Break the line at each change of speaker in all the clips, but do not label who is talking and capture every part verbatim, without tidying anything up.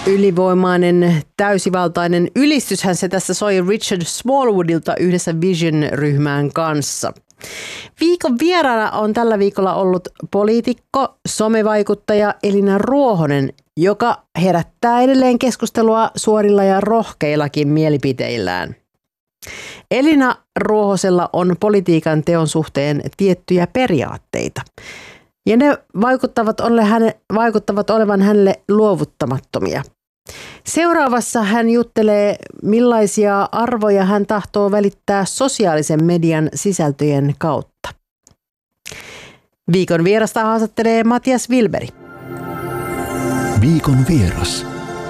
Ylivoimainen, täysivaltainen ylistyshän se tässä soi Richard Smallwoodilta yhdessä Vision-ryhmän kanssa. Viikon vieraana on tällä viikolla ollut poliitikko, somevaikuttaja Elina Ruohonen, joka herättää edelleen keskustelua suorilla ja rohkeillakin mielipiteillään. Elina Ruohosella on politiikan teon suhteen tiettyjä periaatteita. Ja ne vaikuttavat, ole häne, vaikuttavat olevan hänelle luovuttamattomia. Seuraavassa hän juttelee, millaisia arvoja hän tahtoo välittää sosiaalisen median sisältöjen kautta. Viikon vierasta haastattelee Matias Wilberi.
Viikon vieras.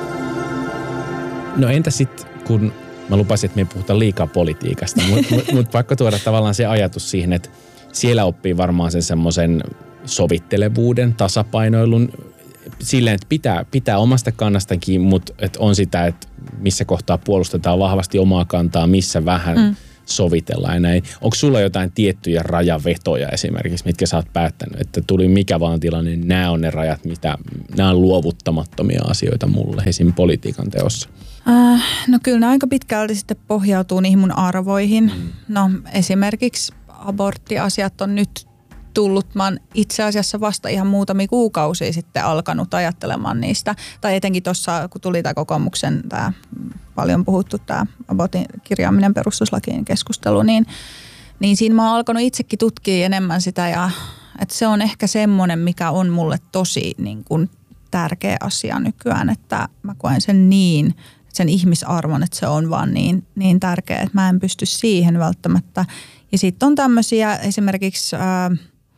No entä sitten, kun mä lupasin, että me ei puhuta liikaa politiikasta, mutta mut, mut pakko tuoda tavallaan se ajatus siihen, että siellä oppii varmaan sen semmoisen sovittelevuuden, tasapainoilun, silleen, että pitää, pitää omasta kannastakin, mutta että on sitä, että missä kohtaa puolustetaan vahvasti omaa kantaa, missä vähän mm. sovitellaan ja näin. Onko sulla jotain tiettyjä rajavetoja esimerkiksi, mitkä sä oot päättänyt, että tuli mikä vaan tilanne, niin nämä on ne rajat, mitä, nämä on luovuttamattomia asioita mulle esim. Politiikan teossa?
Äh, no kyllä ne aika pitkälti sitten pohjautuu niihin mun arvoihin. Mm. No esimerkiksi aborttiasiat on nyt tullut. Mä oon itse asiassa vasta ihan muutamia kuukausia sitten alkanut ajattelemaan niistä. Tai etenkin tuossa, kun tuli tämä kokoomuksen tämä paljon puhuttu tämä abortin kirjaaminen perustuslakiin keskustelu, niin, niin siinä mä oon alkanut itsekin tutkia enemmän sitä. Ja, että se on ehkä semmoinen, mikä on mulle tosi niin kuin tärkeä asia nykyään, että mä koen sen niin, sen ihmisarvon, että se on vaan niin, niin tärkeä, että mä en pysty siihen välttämättä. Ja sitten on tämmöisiä esimerkiksi ää,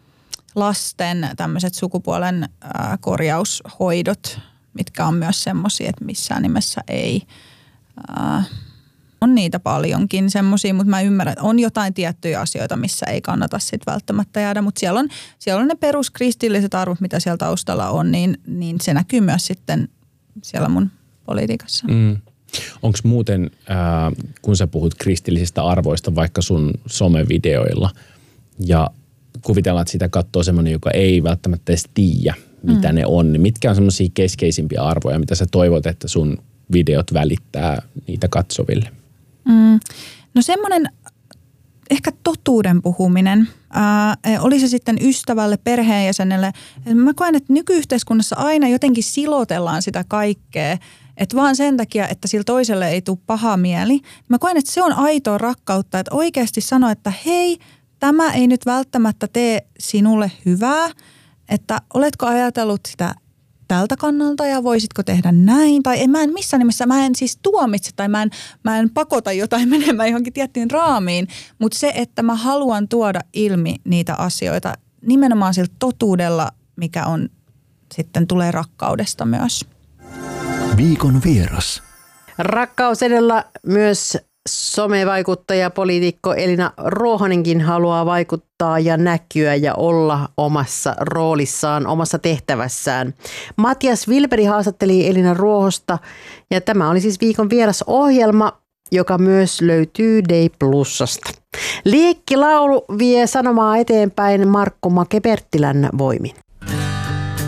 lasten tämmöiset sukupuolen ää, korjaushoidot, mitkä on myös semmoisia, että missään nimessä ei. Ää, on niitä paljonkin semmoisia, mutta mä ymmärrän, että on jotain tiettyjä asioita, missä ei kannata sitten välttämättä jäädä. Mutta siellä on, siellä on ne peruskristilliset arvot, mitä siellä taustalla on, niin, niin se näkyy myös sitten siellä mun politiikassa. Mm.
Onko muuten, äh, kun sä puhut kristillisistä arvoista vaikka sun somevideoilla ja kuvitellaan, että sitä katsoo semmoinen, joka ei välttämättä edes tiedä, mitä mm. ne on, niin mitkä on semmoisia keskeisimpiä arvoja, mitä sä toivot, että sun videot välittää niitä katsoville?
Mm. No semmoinen ehkä totuuden puhuminen, ää, oli se sitten ystävälle, perheenjäsenelle. Mä koen, että nykyyhteiskunnassa aina jotenkin silotellaan sitä kaikkea, että vaan sen takia, että sillä toiselle ei tule paha mieli. Mä koen, että se on aitoa rakkautta, että oikeasti sanoa, että hei, tämä ei nyt välttämättä tee sinulle hyvää, että oletko ajatellut sitä tältä kannalta ja voisitko tehdä näin. Tai en, mä en missään nimessä, mä en siis tuomitse tai mä en, mä en pakota jotain menemään johonkin tiettyyn raamiin, mutta se, että mä haluan tuoda ilmi niitä asioita nimenomaan sillä totuudella, mikä on sitten tulee rakkaudesta myös.
Viikon vieras.
Rakkaus edellä myös somevaikuttaja, poliitikko Elina Ruohonenkin haluaa vaikuttaa ja näkyä ja olla omassa roolissaan, omassa tehtävässään. Matias Wilberi haastatteli Elina Ruohosta ja tämä oli siis viikon vieras ohjelma, joka myös löytyy Day Plusasta. Liekkilaulu vie sanomaa eteenpäin Markku Make-Perttilän voimin.